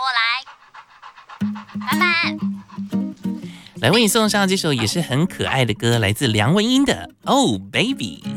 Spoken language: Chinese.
来，拜拜。 来为你送上这首也是很可爱的歌，来自梁文音的《Oh Baby》。